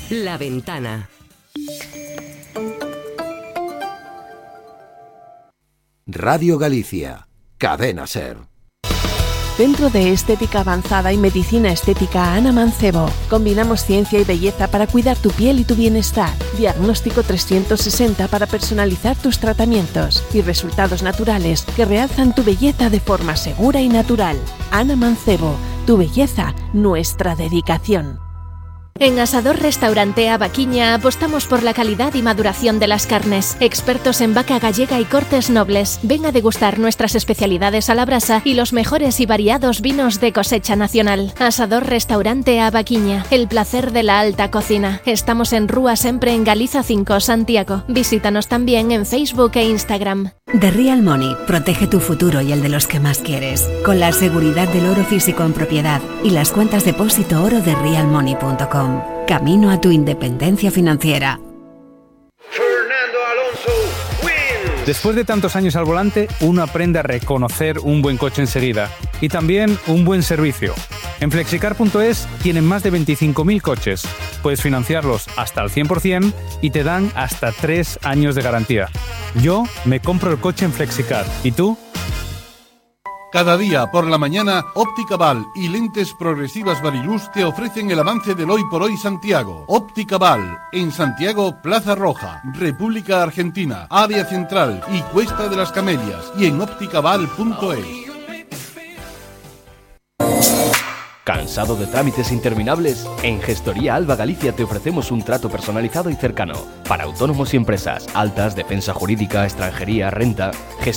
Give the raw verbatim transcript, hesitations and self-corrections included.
La Ventana. Radio Galicia, Cadena Ser. Centro de Estética Avanzada y Medicina Estética Ana Mancebo. Combinamos ciencia y belleza para cuidar tu piel y tu bienestar. Diagnóstico trescientos sesenta para personalizar tus tratamientos y resultados naturales que realzan tu belleza de forma segura y natural. Ana Mancebo, tu belleza, nuestra dedicación. En Asador Restaurante A Vaquiña apostamos por la calidad y maduración de las carnes. Expertos en vaca gallega y cortes nobles. Ven a degustar nuestras especialidades a la brasa y los mejores y variados vinos de cosecha nacional. Asador Restaurante A Vaquiña, el placer de la alta cocina. Estamos en Rúa Sempre en Galiza cinco, Santiago. Visítanos también en Facebook e Instagram. The Real Money protege tu futuro y el de los que más quieres, con la seguridad del oro físico en propiedad y las cuentas depósito oro de real money punto com. Camino a tu independencia financiera. Fernando Alonso wins. Después de tantos años al volante, uno aprende a reconocer un buen coche enseguida y también un buen servicio. En flexicar punto es tienen más de veinticinco mil coches. Puedes financiarlos hasta al cien por ciento y te dan hasta tres años de garantía. Yo me compro el coche en Flexicar. ¿Y tú? Cada día por la mañana, Óptica Val y Lentes Progresivas Variluz te ofrecen el avance del Hoy por Hoy Santiago. Óptica Val, en Santiago, Plaza Roja, República Argentina, Área Central y Cuesta de las Camelias, y en óptica val punto es. ¿Cansado de trámites interminables? En Gestoría Alba Galicia te ofrecemos un trato personalizado y cercano para autónomos y empresas, altas, defensa jurídica, extranjería, renta.